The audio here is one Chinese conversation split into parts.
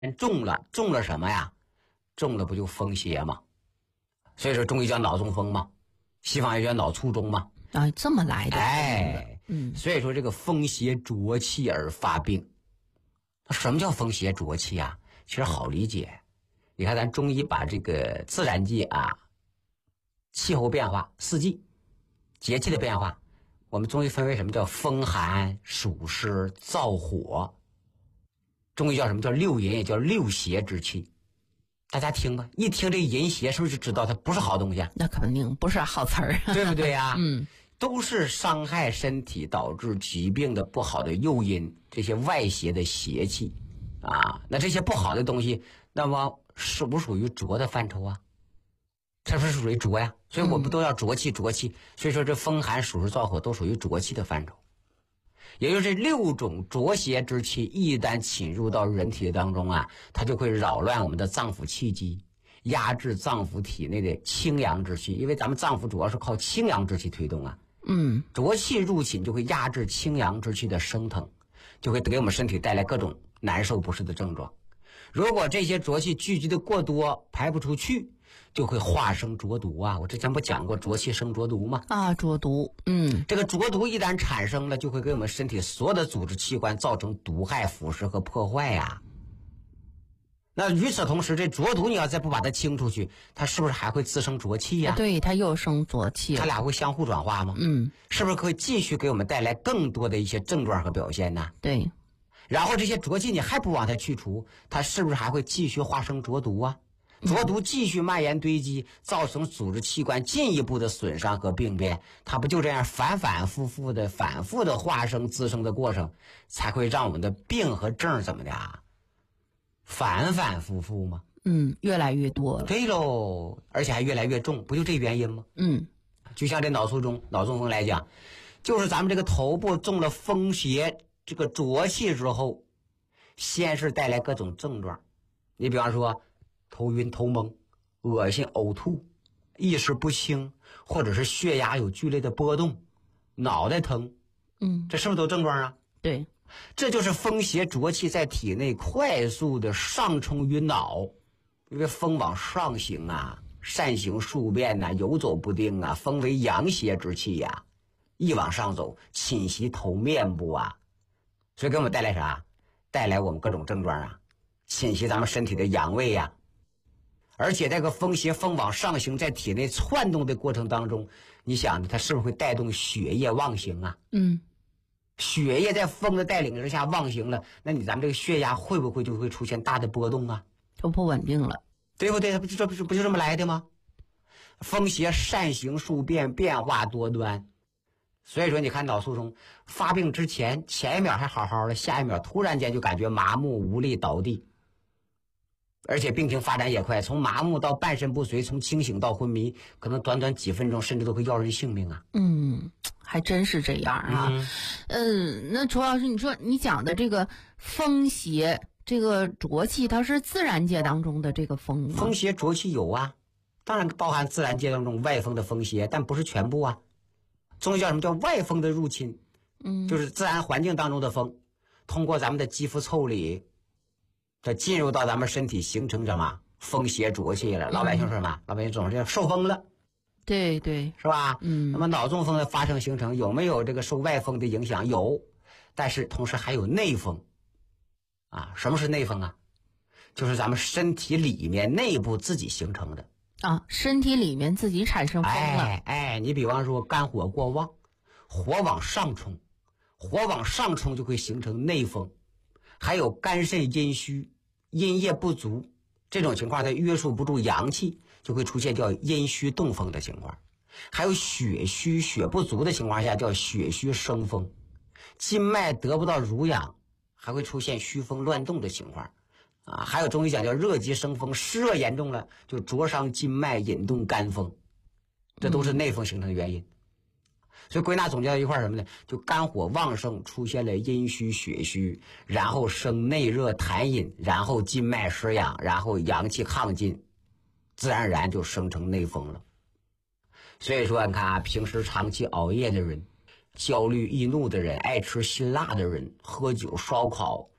中了什么呀？中了不就风邪吗？所以说中医叫脑中风嘛，西方也叫脑卒中嘛。 啊，这么来的。 所以说这个风邪浊气而发病。什么叫风邪浊气啊？其实好理解。你看咱中医把这个自然界啊，气候变化、四季、节气的变化，我们中医分为什么叫风寒、暑湿、燥火。中医叫什么叫六淫，也叫六邪之气。大家听吧，一听这淫邪，是不是就知道它不是好东西啊？ 那肯定不是好词儿， 对不对呀？都是伤害身体、导致疾病的不好的诱因，这些外邪的邪气啊。那这些不好的东西，那么属不属于浊的范畴啊？这不是属于浊呀？所以我们都要浊气。所以说这风寒、暑湿、燥火都属于浊气的范畴。也就是这6种浊邪之气一旦侵入到人体当中啊，它就会扰乱我们的脏腑气机，压制脏腑体内的清阳之气，因为咱们脏腑主要是靠清阳之气推动啊。浊气入侵就会压制清阳之气的升腾，就会给我们身体带来各种难受不适的症状。如果这些浊气聚集的过多，排不出去，就会化生浊毒啊！我之前不讲过浊气生浊毒吗？ 啊，浊毒， 这个浊毒一旦产生了，就会给我们身体所有的组织器官造成毒害、腐蚀和破坏呀。那与此同时，这浊毒你要再不把它清出去，它是不是还会滋生浊气呀？ 对，它又生浊气， 它俩会相互转化吗？是不是可以继续给我们带来更多的一些症状和表现呢？ 对。 然后这些浊气你还不往它去除，它是不是还会继续化生浊毒啊？浊毒继续蔓延堆积，造成组织器官进一步的损伤和病变，它不就这样反复的化生滋生的过程，才会让我们的病和症怎么的啊？反复吗？ 越来越多了。 对喽，而且还越来越重，不就这原因吗？就像这脑卒中风来讲，就是咱们这个头部中了风邪这个浊气之后，先是带来各种症状，你比方说头晕头蒙、恶心呕吐、意识不清，或者是血压有剧烈的波动、脑袋疼，这是不是都症状啊？ 对， 这就是风邪浊气在体内快速的上冲于脑，因为风往上行啊，善行数变呐，游走不定啊，风为阳邪之气呀，一往上走，侵袭头面部啊，所以给我们带来啥？带来我们各种症状啊，侵袭咱们身体的阳位呀。而且这个风邪风往上行，在体内窜动的过程当中，你想它是不是会带动血液旺行啊？血液在风的带领之下旺行了，那咱们这个血压会不会就会出现大的波动啊？ 就不稳定了， 对不对？不就这么来的吗？风邪善行数变，变化多端。所以说你看脑卒中发病之前，前一秒还好好的，下一秒突然间就感觉麻木无力倒地，而且病情发展也快，从麻木到半身不遂，从清醒到昏迷，可能短短几分钟甚至都会要人性命啊。 还真是这样啊。那楚老师，你说你讲的这个风邪这个浊气，它是自然界当中的这个风吗？ 风邪浊气有啊，当然包含自然界当中外风的风邪，但不是全部啊。中医叫什么叫外风的入侵？就是自然环境当中的风，通过咱们的肌肤腠理，它进入到咱们身体，形成什么风邪浊气了。老百姓说什么？老百姓总是受风了， 对对， 是吧？那么脑中风的发生形成有没有这个受外风的影响？有，但是同时还有内风啊。什么是内风啊？就是咱们身体里面内部自己形成的啊，身体里面自己产生风了。 你比方说肝火过旺，火往上冲就会形成内风。还有肝肾阴虚、阴液不足这种情况，它约束不住阳气，就会出现叫阴虚动风的情况。还有血虚血不足的情况下，叫血虚生风。筋脉得不到濡养，还会出现虚风乱动的情况啊。还有中医讲叫热极生风，湿热严重了就灼伤筋脉，引动肝风，这都是内风形成的原因。所以归纳总结到一块什么呢？就肝火旺盛，出现了阴虚血虚，然后生内热痰饮，然后筋脉失养，然后阳气亢进，自然而然就生成内风了。所以说你看啊，平时长期熬夜的人，焦虑易怒的人，爱吃辛辣的人，喝酒烧烤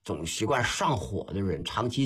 总习惯上火的人，长期